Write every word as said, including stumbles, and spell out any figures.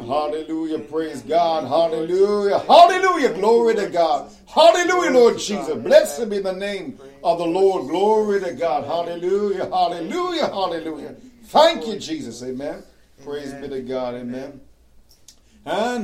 Hallelujah. Praise God. Hallelujah. Hallelujah. Glory to God. Hallelujah, Lord Jesus. Blessed be the name of the Lord. Glory to God. Hallelujah. Hallelujah. Hallelujah. Thank you, Jesus. Amen. Praise be to God. Amen. And